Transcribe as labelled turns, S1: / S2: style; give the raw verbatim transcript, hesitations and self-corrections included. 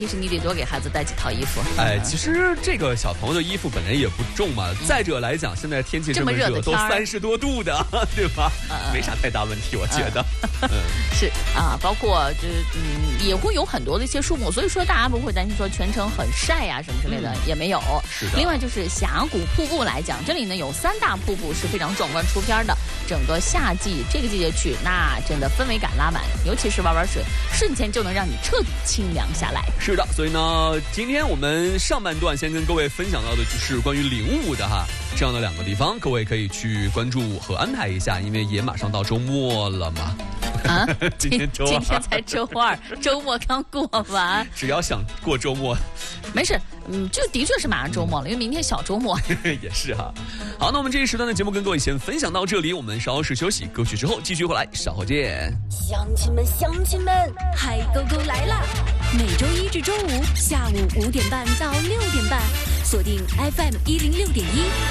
S1: 其实你得多给孩子带几套衣服。
S2: 哎，其实这个小朋友的衣服本来也不重嘛。嗯、再者来讲，现在天气这么热，都三十多度的，对吧？呃、没啥太大问题，我觉得。呃、嗯，
S1: 是啊，包括就是嗯，也会有很多的一些树木，所以说大家不会担心说全程很晒啊什么之类的、嗯、也没有。
S2: 是的。
S1: 另外就是峡谷瀑布来讲，这里呢有三大瀑布是非常壮观出片的。整个夏季这个季节去，那真的氛围感拉满，尤其是玩玩水，瞬间就能让你彻底清凉下来。
S2: 是的，所以呢，今天我们上半段先跟各位分享到的就是关于领舞的哈，这样的两个地方，各位可以去关注和安排一下，因为也马上到周末了嘛。
S1: 啊，
S2: 今天周二，
S1: 今天才周二，周末刚过完。
S2: 只要想过周末，
S1: 没事，嗯，这的确是马上周末了，因为明天小周末。
S2: 也是哈。好，那我们这一时段的节目跟各位先分享到这里，我们稍事休息，歌曲之后继续回来，稍后见。
S3: 乡亲们，乡亲们，海狗狗来啦！每周一至周五下午五点半到六点半，锁定 F M 一零六点一